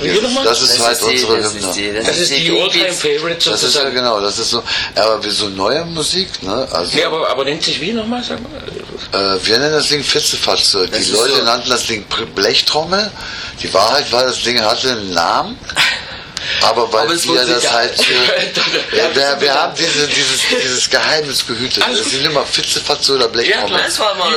Das ist halt unsere Hymne. Das ist die All-Time-Favorite sozusagen. Das ist ja genau, das ist so. Aber wie so neue Musik, ne? Also, nee, aber nennt sich wie nochmal? Sag mal. Wir nennen das Ding Fitzefatze. Die Leute nannten das Ding Blechtrommel. Die Wahrheit war, das Ding hatte einen Namen. Aber weil wir das halt so, wir haben dieses Geheimnis gehütet. Das sind immer Fitzefatze oder Blechtrommel. Ja, das war mal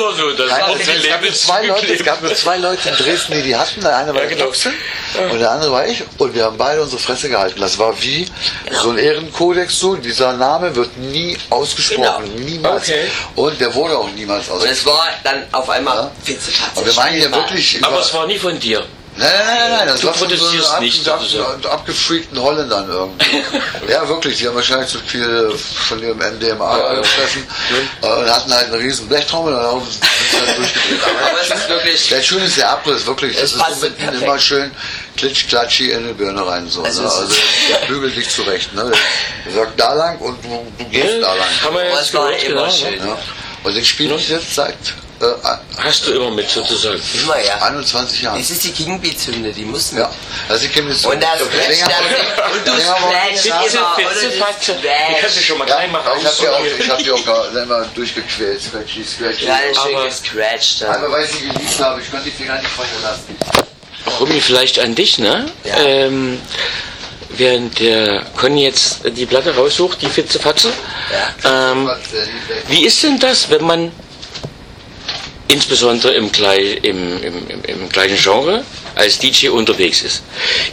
es gab nur zwei Leute in Dresden, die hatten. Der eine war der Klopfen und der andere war ich. Und wir haben beide unsere Fresse gehalten. Das war wie so ein Ehrenkodex. So, dieser Name wird nie ausgesprochen. Niemals. Okay. Und der wurde auch niemals ausgesprochen. Und es war dann auf einmal Fitzefatze. Aber wir meinen ja wirklich. Aber es war nie von dir. Nein, das war von so einen abgefreakten Holländern irgendwie. Ja, wirklich, die haben wahrscheinlich zu viel von ihrem MDMA gefressen und hatten halt einen riesen Blechtrommel und dann sind sie halt durchgedreht. Aber es ist wirklich... Der schön ist der Abriss, wirklich. Das ist so mitten immer schön klitsch-klatschi in die Birne rein. So, also der bügelt dich zurecht. Ne? Der sagt da lang und du gehst da lang. Haben wir jetzt gehört, immer schön. Ja. Und den spiele ich jetzt seit... hast du immer mit sozusagen? Immer, ja. 21 Jahren. Das ist die King Beats Hymne, die muss ja, das ist die King Beats Hymne. Und das scratcht dann und du scratchst die kannst du schon mal klein machen. Ich hab die auch immer durchgequält. Scratchy. Ja, schön gescratcht. Aber weil ich sie geliebt habe, ich konnte die Finger nicht von ihr lassen. Rumi, vielleicht an dich, ne? Ja. Während der Conny jetzt die Platte raussucht, die Fitzefatze. Ja. Wie ist denn das, wenn man insbesondere im gleichen Genre als DJ unterwegs ist?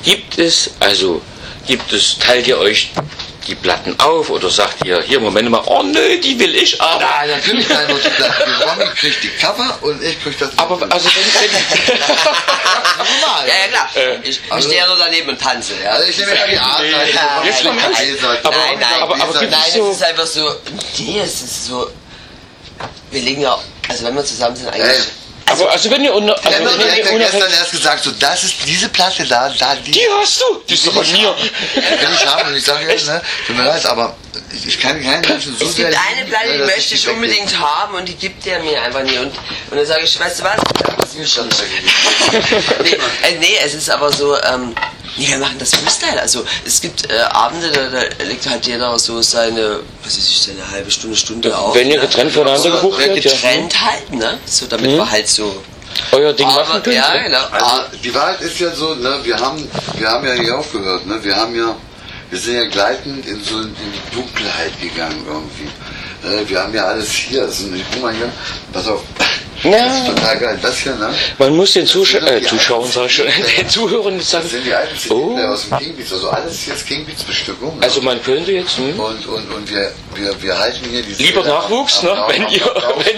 Teilt ihr euch die Platten auf oder sagt ihr, hier, Moment mal, oh nö, die will ich aber. Nein, natürlich teilen wir uns die Platten. Die Romy kriegt die Cover und ich krieg das. Aber, also wenn normal. Ja, klar. Ich stehe ja nur daneben und tanze. Ja. Also ich nehme ja die A-Seite. Nein, es ist einfach so, es ist so, wir legen ja, also wenn wir zusammen sind eigentlich... Aber also wenn ihr gestern erst gesagt, so, das ist diese Platte da, die hast du, die ist doch von mir. Will ich haben und ich sage jetzt, ne, tut mir leid, aber ich kann keinen Menschen so es gibt eine Platte, die möchte ich unbedingt haben und die gibt der mir einfach nie und dann sage ich, weißt du was? Das ist mir schon nee, es ist aber so, wir machen das Freestyle. Also es gibt Abende, da legt halt jeder so seine halbe Stunde auf. Wenn ihr getrennt voneinander gebucht werdet? Getrennt halt, ne? So, damit wir halt so... Euer Ding machen können? Ja, genau. Also, die Wahrheit ist ja so, ne, wir haben ja nicht aufgehört, ne? Wir sind ja gleitend in die Dunkelheit gegangen irgendwie. Wir haben ja alles hier. Also, guck mal hier, pass auf. Ja. Das ist total geil, das hier, ne? Man muss den Zuschauern, sag ich schon, den Zuhörern sagen. Das sind die alten CD-Player aus dem King Beats, also alles jetzt King Beats Bestückung. Ne? Also man könnte jetzt... Und wir halten hier diese... Lieber Nachwuchs, ne? Wenn ihr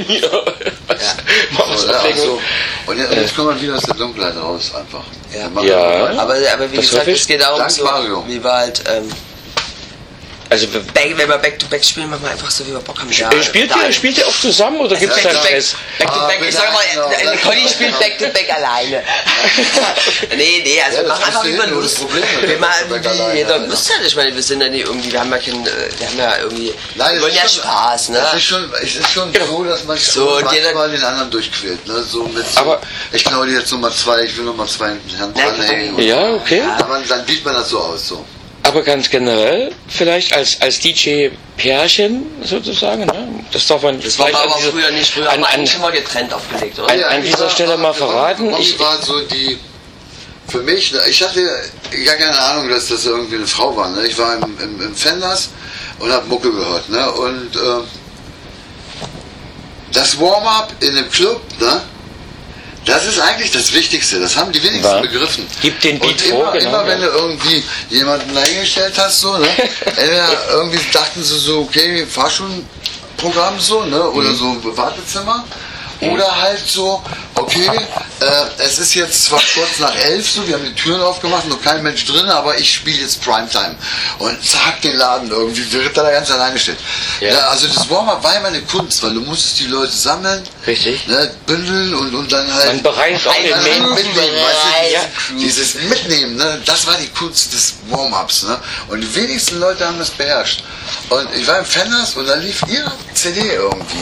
also, und jetzt kommt man wieder aus der Dunkelheit raus, einfach. Ja. Aber wie gesagt, es geht darum, so, wie wir halt... Also wenn wir Back-to-Back spielen, machen wir einfach so, wie wir Bock haben. Spielt ihr auch zusammen oder gibt es da Stress? Back-to-Back, ich sag mal, Conny spielt Back-to-Back alleine. Nee, also wir machen einfach wie wir Lust. Wir machen wie jeder Lust hat. Ich meine, wir sind ja nicht irgendwie, wir haben ja irgendwie, wir wollen ja Spaß, ne? Es ist schon so, dass man manchmal den anderen durchquält, ne? So mit ich klaue dir jetzt Nummer 2, ich will Nummer 2 in den Hand dranhängen. Ja, okay. Aber dann sieht man das so aus, so. Aber ganz generell, vielleicht als DJ-Pärchen sozusagen, ne? Das darf man. Das war aber früher nicht, früher haben wir eigentlich immer getrennt aufgelegt, oder? An dieser Stelle mal verraten. Ich war so für mich, ich hatte gar keine Ahnung, dass das irgendwie eine Frau war, ne? Ich war im Fenders und hab Mucke gehört, ne? Und das Warm-up in dem Club, ne? Das ist eigentlich das Wichtigste, das haben die wenigsten begriffen. Gib den Beat vor, immer wenn du irgendwie jemanden eingestellt hast, so, ne? Irgendwie dachten sie so, okay, Fahrschulprogramm so, ne? Oder so Wartezimmer. Oder halt so, okay, es ist jetzt zwar kurz nach 11 so, wir haben die Türen aufgemacht, noch kein Mensch drin, aber ich spiele jetzt Primetime. Und zack, den Laden irgendwie, während er da ganz alleine steht. Ja. Ja, also das Warm-up war immer eine Kunst, weil du musstest die Leute sammeln, richtig, ne, bündeln und dann halt... Man bereitet auch den mitnehmen, weißt du, dieses Mitnehmen, ne, das war die Kunst des Warm-ups. Ne? Und die wenigsten Leute haben das beherrscht. Und ich war im Fenders und da lief ihre CD irgendwie.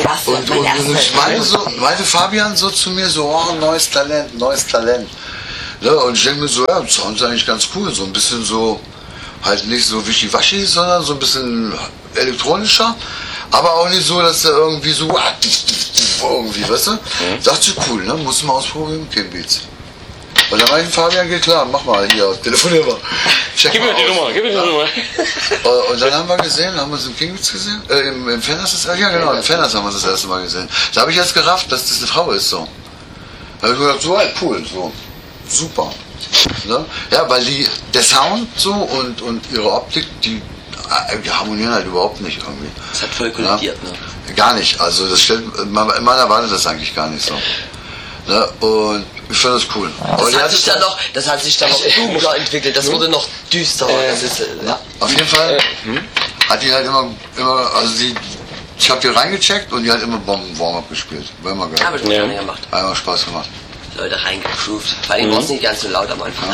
Und meinte Fabian so zu mir so, oh, neues Talent. Ne? Und ich denke mir so, ja, Sound ist eigentlich ganz cool, so ein bisschen so, halt nicht so wischiwaschi, sondern so ein bisschen elektronischer, aber auch nicht so, dass er irgendwie so, irgendwie, weißt du? Dachte ich, cool, ne? Muss mal ausprobieren, King Beats. Und dann meinte Fabian, geht klar, mach mal hier, telefonier mal. Gib mir die Nummer, gib mir die Nummer. Und dann haben wir es im King Beats gesehen, im Fenders, ja genau, im Fenders haben wir es das erste Mal gesehen. Da habe ich jetzt gerafft, dass das eine Frau ist, so. Da habe ich gedacht, so, halt, cool, so, super. Ne? Ja, weil der Sound so und ihre Optik, die harmonieren halt überhaupt nicht irgendwie. Das hat voll kollidiert, ne? Gar nicht, also man erwartet das eigentlich gar nicht so. Ne? Und ich finde das cool. Das hat sich dann noch dunkler entwickelt, das wurde noch düsterer. Das ist, ja. Auf jeden Fall hat die halt immer also ich habe die reingecheckt und die hat immer Warm-Up gespielt. War immer geil. Aber das hat ja gemacht. Hat immer Spaß gemacht. Leute reingegroovt. Vor allem war es nicht ganz so laut am Anfang.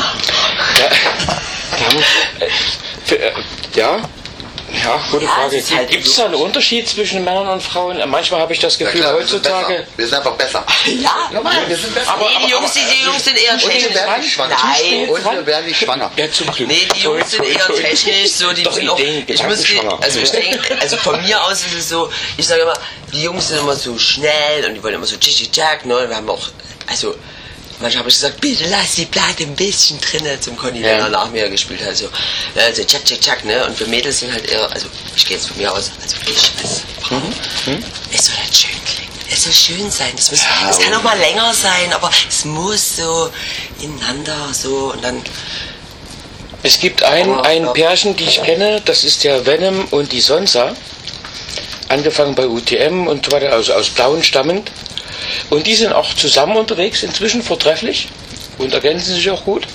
Ja, gute Frage. es ist halt Gibt es da einen Unterschied zwischen Männern und Frauen? Manchmal habe ich das Gefühl, Ja, klar, heutzutage... wir sind einfach besser. Ja, Wir sind besser. Aber- die Jungs sind eher Und wir technisch. werden nicht schwanger. Nein. Und wir werden nicht schwanger. Ja, zum Glück. Nee, die Jungs sind eher technisch, so die Doch, sind auch, Ideen, ich muss, gedankenschwanger. ich denke, also von mir aus ist es so, ich sage immer, die Jungs sind immer so schnell und die wollen immer so tschak, ne, wir haben auch, also, manchmal habe ich gesagt, bitte lass die Platte ein bisschen drinnen zum Conny, der nach mir gespielt hat, so tschak, ne, und wir Mädels sind halt eher, also, ich gehe jetzt von mir aus, also ich als Frau, es soll halt schön klingen. Es soll schön sein, es kann auch mal länger sein, aber es muss so ineinander, so, und dann... Es gibt ein Pärchen, die ich kenne, das ist der Venom und die Sonsa. Angefangen bei UTM und so weiter, also aus Plauen stammend. Und die sind auch zusammen unterwegs, inzwischen vortrefflich und ergänzen sich auch gut.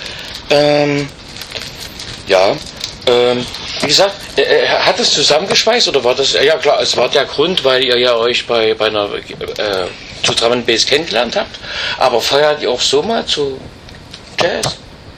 Wie gesagt, hat es zusammengeschweißt oder war das, ja klar, es war der Grund, weil ihr ja euch bei einer zu Drum and Bass kennengelernt habt, aber feiert ihr auch so mal zu Jazz?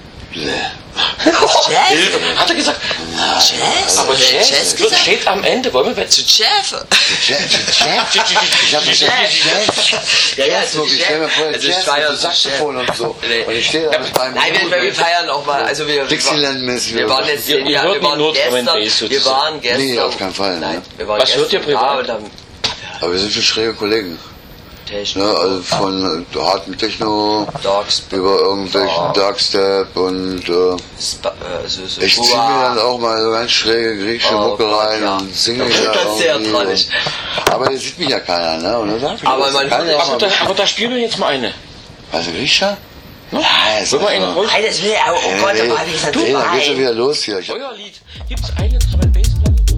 Jazz? Hat er gesagt? Jazz? Aber Jazz Jazz gesagt? steht am Ende, wollen wir Zu Jeff? Ich habe gesagt, Ja, so, ich stelle mir vor, also Jazz ich feiere mit Saxophon und so. Nee. Und ich stehe da mit meinem Nein, wir feiern auch mal, also wir Dixieland-mäßig. wir waren jetzt, Wir hörten nur Drum and Bass sozusagen. Nee, auf keinen Fall, Nein, ne? wir waren Was hört ihr gestern privat? da und dann Aber wir sind schon schräge Kollegen. Technik, Ne? Also von harten Techno Dogs, über irgendwelchen Darkstep und ich ziehe mir dann auch mal so ganz schräge griechische Oh Mucke Gott, rein ja. und singe Das da ist sehr irgendwie. traurig. Aber hier sieht mich ja keiner, ne? Und dann sag ich, Aber man kann hört ja dich- mal. Aber da spielen wir jetzt mal eine. Also Griecher? Ne? Ja, ist Wollen wir einen also- raus? Nein, das will oh Gott, da war ich Nee, dann geht's ja dabei. wieder los hier. Euer Lied. Gibt es eine Drum and Bass Platte?